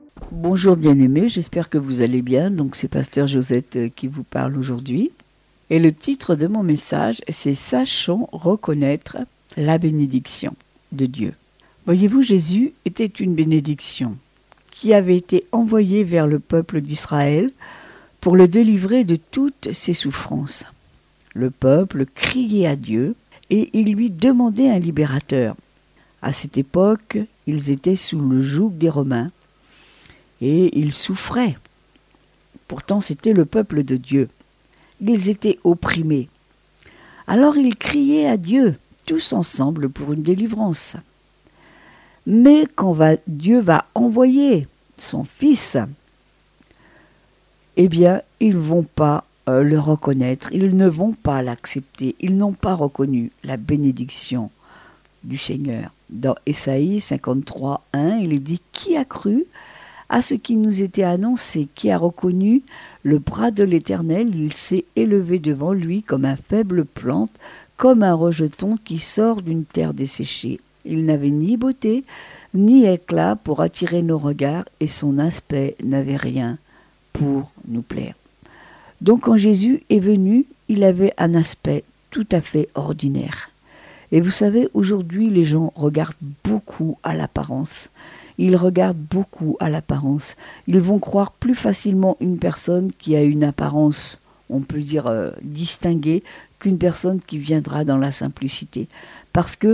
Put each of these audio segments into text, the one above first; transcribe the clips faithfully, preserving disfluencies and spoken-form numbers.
Bonjour bien-aimés, j'espère que vous allez bien. Donc c'est Pasteur Josette euh, qui vous parle aujourd'hui. Et le titre de mon message, c'est Sachons reconnaître la bénédiction de Dieu. Voyez-vous, Jésus était une bénédiction qui avait été envoyée vers le peuple d'Israël pour le délivrer de toutes ses souffrances. Le peuple criait à Dieu et il lui demandait un libérateur. À cette époque, ils étaient sous le joug des Romains et ils souffraient. Pourtant, c'était le peuple de Dieu. Ils étaient opprimés. Alors ils criaient à Dieu, tous ensemble, pour une délivrance. Mais quand va, Dieu va envoyer son Fils, eh bien, ils ne vont pas euh, le reconnaître, ils ne vont pas l'accepter, ils n'ont pas reconnu la bénédiction du Seigneur. Dans Ésaïe cinquante-trois, un, il est dit « Qui a cru à ce qui nous était annoncé, qui a reconnu le bras de l'Éternel, il s'est élevé devant lui comme un faible plante, comme un rejeton qui sort d'une terre desséchée. Il n'avait ni beauté, ni éclat pour attirer nos regards, et son aspect n'avait rien pour nous plaire. » Donc quand Jésus est venu, il avait un aspect tout à fait ordinaire. Et vous savez, aujourd'hui, les gens regardent beaucoup à l'apparence. Ils regardent beaucoup à l'apparence. Ils vont croire plus facilement une personne qui a une apparence, on peut dire, euh, distinguée, qu'une personne qui viendra dans la simplicité. Parce que,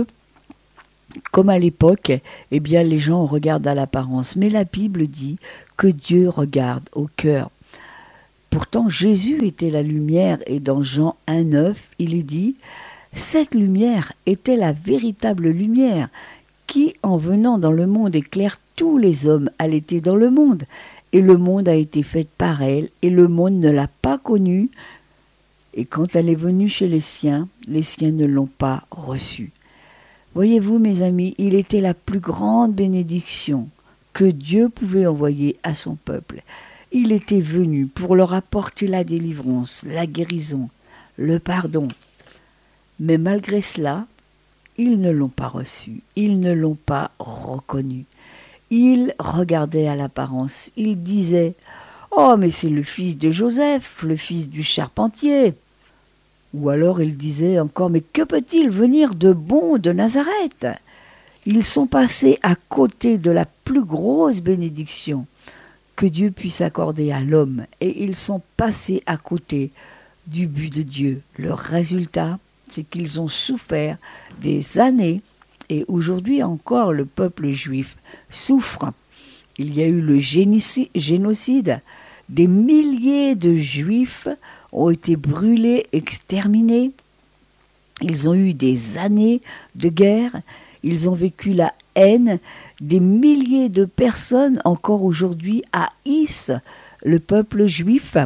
comme à l'époque, eh bien, les gens regardent à l'apparence. Mais la Bible dit que Dieu regarde au cœur. Pourtant, Jésus était la lumière, et dans Jean un neuf, il est dit « Cette lumière était la véritable lumière, qui, en venant dans le monde, éclaire tous les hommes. Elle était dans le monde, et le monde a été fait par elle, et le monde ne l'a pas connue. Et quand elle est venue chez les siens, les siens ne l'ont pas reçue. » Voyez-vous, mes amis, il était la plus grande bénédiction que Dieu pouvait envoyer à son peuple. Il était venu pour leur apporter la délivrance, la guérison, le pardon. Mais malgré cela, ils ne l'ont pas reçu, ils ne l'ont pas reconnu. Ils regardaient à l'apparence, ils disaient « Oh, mais c'est le fils de Joseph, le fils du charpentier !» Ou alors ils disaient encore « Mais que peut-il venir de bon de Nazareth ?» Ils sont passés à côté de la plus grosse bénédiction que Dieu puisse accorder à l'homme, et ils sont passés à côté du but de Dieu. Le résultat, c'est qu'ils ont souffert des années, et aujourd'hui encore le peuple juif souffre. Il y a eu le génocide, des milliers de juifs ont été brûlés, exterminés. Ils ont eu des années de guerre, ils ont vécu la haine. Des milliers de personnes encore aujourd'hui haïssent le peuple juif.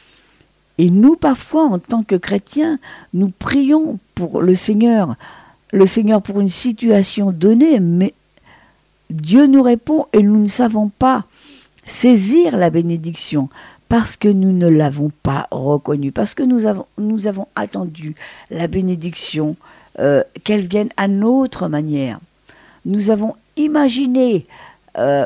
Et nous, parfois, en tant que chrétiens, nous prions pour le Seigneur, le Seigneur pour une situation donnée, mais Dieu nous répond et nous ne savons pas saisir la bénédiction parce que nous ne l'avons pas reconnue, parce que nous avons, nous avons attendu la bénédiction, euh, qu'elle vienne à notre manière. Nous avons imaginé euh,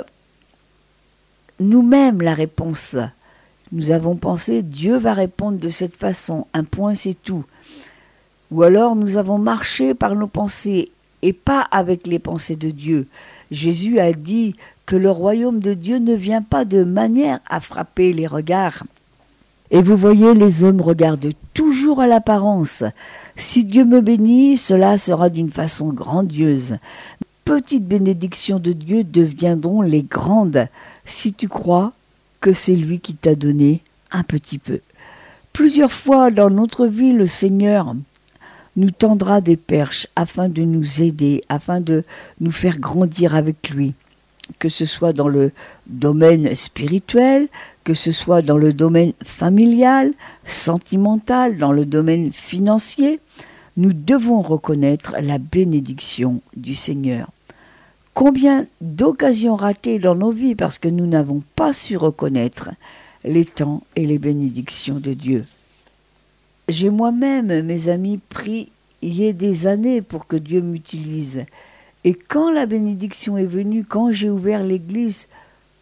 nous-mêmes la réponse. Nous avons pensé, Dieu va répondre de cette façon, un point c'est tout. Ou alors nous avons marché par nos pensées et pas avec les pensées de Dieu. Jésus a dit que le royaume de Dieu ne vient pas de manière à frapper les regards. Et vous voyez, les hommes regardent toujours à l'apparence. Si Dieu me bénit, cela sera d'une façon grandiose. Petites bénédictions de Dieu deviendront les grandes si tu crois que c'est lui qui t'a donné un petit peu. Plusieurs fois dans notre vie, le Seigneur nous tendra des perches afin de nous aider, afin de nous faire grandir avec lui. Que ce soit dans le domaine spirituel, que ce soit dans le domaine familial, sentimental, dans le domaine financier, nous devons reconnaître la bénédiction du Seigneur. Combien d'occasions ratées dans nos vies parce que nous n'avons pas su reconnaître les temps et les bénédictions de Dieu. J'ai moi-même, mes amis, prié des années pour que Dieu m'utilise. Et quand la bénédiction est venue, quand j'ai ouvert l'église,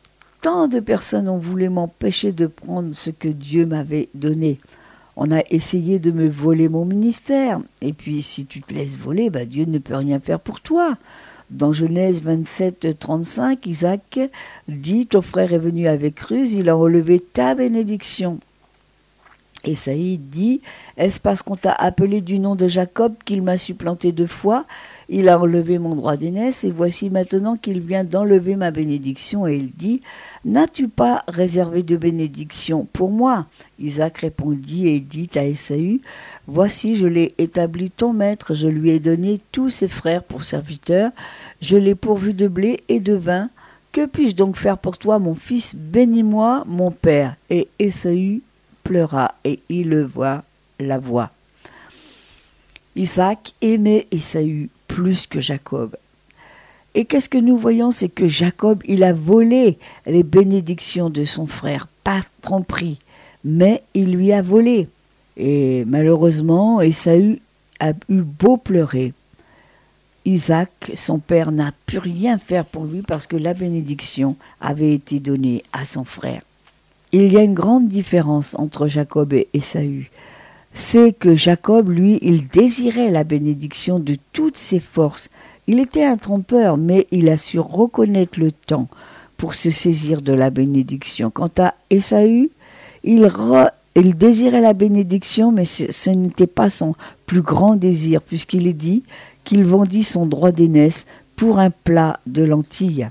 tant de personnes ont voulu m'empêcher de prendre ce que Dieu m'avait donné. On a essayé de me voler mon ministère. Et puis, si tu te laisses voler, bah, Dieu ne peut rien faire pour toi. Dans Genèse vingt-sept, trente-cinq, Isaac dit « Ton frère est venu avec ruse, il a enlevé ta bénédiction. » Ésaïe dit « Est-ce parce qu'on t'a appelé du nom de Jacob qu'il m'a supplanté deux fois ? Il a enlevé mon droit d'aînesse et voici maintenant qu'il vient d'enlever ma bénédiction. » Et il dit « N'as-tu pas réservé de bénédiction pour moi ?» Isaac répondit et dit à Ésaü « Voici, je l'ai établi ton maître, je lui ai donné tous ses frères pour serviteurs, je l'ai pourvu de blé et de vin. Que puis-je donc faire pour toi, mon fils? Bénis-moi, mon père. » Et Ésaü pleura et il le voit la voix. Isaac aimait Ésaü plus que Jacob. Et qu'est-ce que nous voyons? C'est que Jacob, il a volé les bénédictions de son frère, pas tromperie, mais il lui a volé. Et malheureusement, Ésaü a eu beau pleurer. Isaac, son père, n'a pu rien faire pour lui parce que la bénédiction avait été donnée à son frère. Il y a une grande différence entre Jacob et Ésaü. C'est que Jacob, lui, il désirait la bénédiction de toutes ses forces. Il était un trompeur, mais il a su reconnaître le temps pour se saisir de la bénédiction. Quant à Ésaü, il, re, il désirait la bénédiction, mais ce, ce n'était pas son plus grand désir, puisqu'il est dit qu'il vendit son droit d'aînesse pour un plat de lentilles.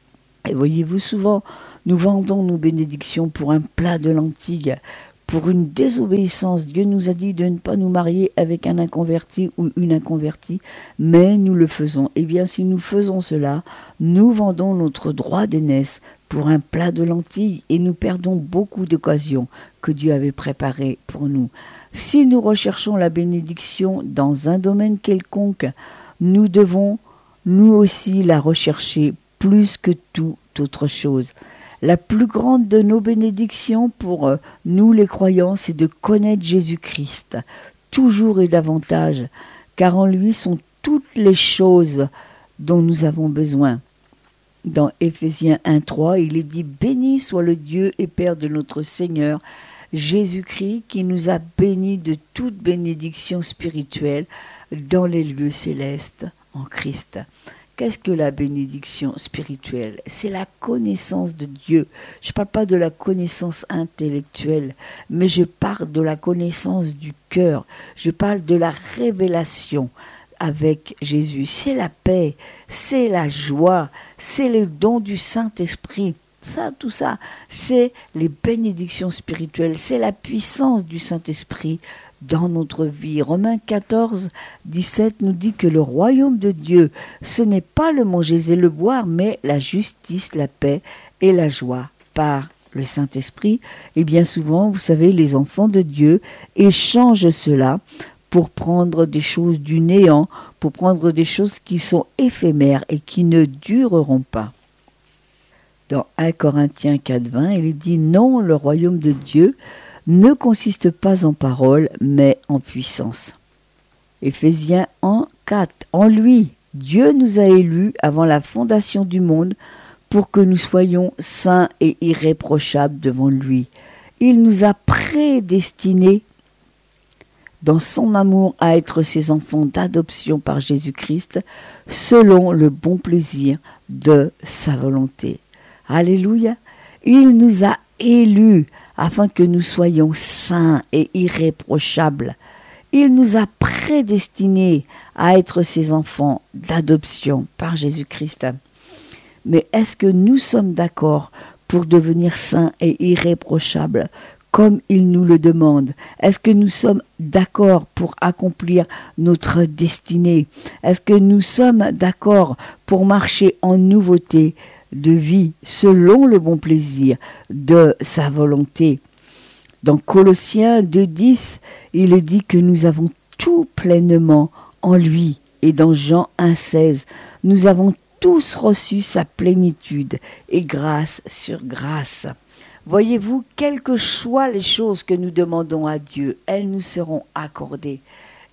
Et voyez-vous, souvent, nous vendons nos bénédictions pour un plat de lentilles. Pour une désobéissance, Dieu nous a dit de ne pas nous marier avec un inconverti ou une inconvertie, mais nous le faisons. Eh bien, si nous faisons cela, nous vendons notre droit d'aînesse pour un plat de lentilles et nous perdons beaucoup d'occasions que Dieu avait préparées pour nous. Si nous recherchons la bénédiction dans un domaine quelconque, nous devons nous aussi la rechercher plus que toute autre chose. La plus grande de nos bénédictions pour euh, nous les croyants, c'est de connaître Jésus-Christ, toujours et davantage, car en lui sont toutes les choses dont nous avons besoin. Dans Éphésiens un trois, il est dit « Béni soit le Dieu et Père de notre Seigneur, Jésus-Christ, qui nous a bénis de toute bénédiction spirituelle dans les lieux célestes en Christ. » Qu'est-ce que la bénédiction spirituelle? C'est la connaissance de Dieu. Je ne parle pas de la connaissance intellectuelle, mais je parle de la connaissance du cœur. Je parle de la révélation avec Jésus. C'est la paix, c'est la joie, c'est les dons du Saint-Esprit. Ça, tout ça, c'est les bénédictions spirituelles, c'est la puissance du Saint-Esprit dans notre vie. Romains quatorze, dix-sept nous dit que le royaume de Dieu, ce n'est pas le manger et le boire, mais la justice, la paix et la joie par le Saint-Esprit. Et bien souvent, vous savez, les enfants de Dieu échangent cela pour prendre des choses du néant, pour prendre des choses qui sont éphémères et qui ne dureront pas. Dans un Corinthiens quatre, vingt, il est dit « Non, le royaume de Dieu ne consiste pas en paroles, mais en puissance. » Éphésiens un, quatre. En lui, Dieu nous a élus avant la fondation du monde pour que nous soyons saints et irréprochables devant lui. Il nous a prédestinés dans son amour à être ses enfants d'adoption par Jésus-Christ, selon le bon plaisir de sa volonté. Alléluia. Il nous a élus afin que nous soyons saints et irréprochables. Il nous a prédestinés à être ses enfants d'adoption par Jésus-Christ. Mais est-ce que nous sommes d'accord pour devenir saints et irréprochables comme il nous le demande? Est-ce que nous sommes d'accord pour accomplir notre destinée? Est-ce que nous sommes d'accord pour marcher en nouveauté de vie selon le bon plaisir de sa volonté? Dans Colossiens deux, dix, il est dit que nous avons tout pleinement en lui. Et dans Jean un, seize, nous avons tous reçu sa plénitude et grâce sur grâce. Voyez-vous, quelles que soient les choses que nous demandons à Dieu, elles nous seront accordées.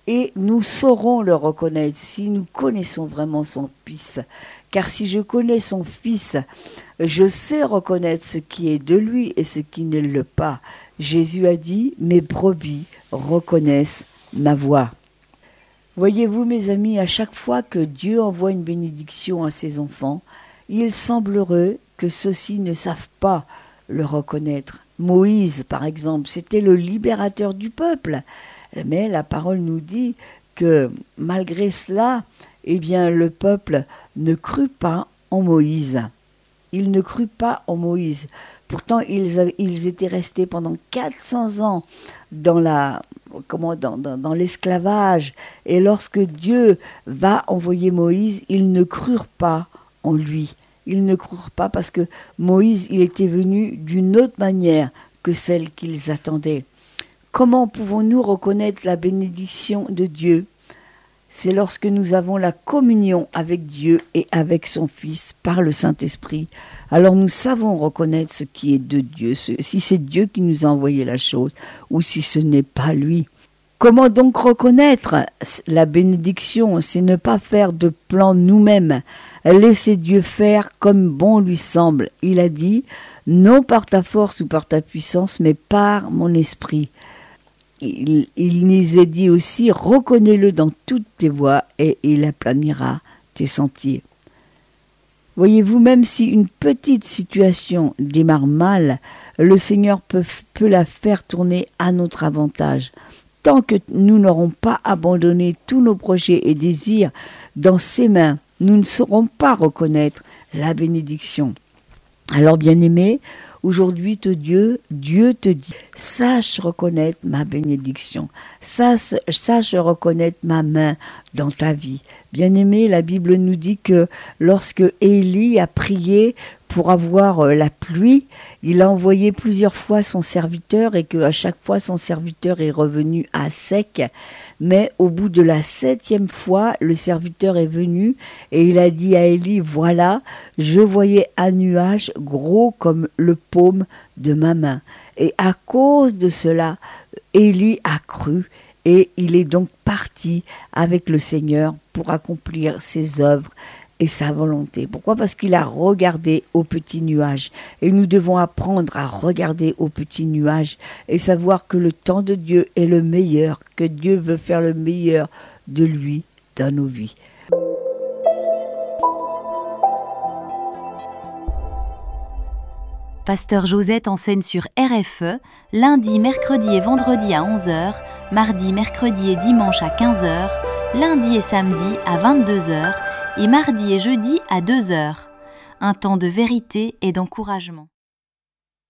Et nous saurons le reconnaître si nous connaissons vraiment son Fils. Car si je connais son Fils, je sais reconnaître ce qui est de lui et ce qui ne l'est pas. Jésus a dit, mes brebis reconnaissent ma voix. Voyez-vous, mes amis, à chaque fois que Dieu envoie une bénédiction à ses enfants, il semblerait que ceux-ci ne savent pas le reconnaître. Moïse, par exemple, c'était le libérateur du peuple. Mais la parole nous dit que malgré cela, eh bien, le peuple ne crut pas en Moïse. Il ne crut pas en Moïse. Pourtant, ils, avaient, ils étaient restés pendant quatre cents ans dans, la, comment, dans, dans, dans l'esclavage. Et lorsque Dieu va envoyer Moïse, ils ne crurent pas en lui. Ils ne crurent pas parce que Moïse, il était venu d'une autre manière que celle qu'ils attendaient. Comment pouvons-nous reconnaître la bénédiction de Dieu ? C'est lorsque nous avons la communion avec Dieu et avec son Fils par le Saint-Esprit. Alors nous savons reconnaître ce qui est de Dieu, si c'est Dieu qui nous a envoyé la chose ou si ce n'est pas lui. Comment donc reconnaître la bénédiction ? C'est ne pas faire de plan nous-mêmes. Laisser Dieu faire comme bon lui semble. Il a dit, non par ta force ou par ta puissance, mais par mon esprit. Il, il nous a dit aussi, reconnais-le dans toutes tes voies et il aplanira tes sentiers. Voyez-vous, même si une petite situation démarre mal, le Seigneur peut, peut la faire tourner à notre avantage. Tant que nous n'aurons pas abandonné tous nos projets et désirs dans ses mains, nous ne saurons pas reconnaître la bénédiction. Alors, bien-aimé, aujourd'hui, te Dieu, Dieu te dit, sache reconnaître ma bénédiction, sache, sache reconnaître ma main dans ta vie. Bien-aimé, la Bible nous dit que lorsque Élie a prié pour avoir la pluie, il a envoyé plusieurs fois son serviteur et qu'à chaque fois son serviteur est revenu à sec. Mais au bout de la septième fois, le serviteur est venu et il a dit à Élie, voilà, je voyais un nuage gros comme le paume de ma main. Et à cause de cela, Élie a cru et il est donc parti avec le Seigneur pour accomplir ses œuvres et sa volonté. Pourquoi ? Parce qu'il a regardé au petit nuage. Et nous devons apprendre à regarder au petit nuage et savoir que le temps de Dieu est le meilleur, que Dieu veut faire le meilleur de lui dans nos vies. Pasteur Josette enseigne sur R F E, lundi, mercredi et vendredi à onze heures, mardi, mercredi et dimanche à quinze heures, lundi et samedi à vingt-deux heures, et mardi et jeudi à deux heures. Un temps de vérité et d'encouragement.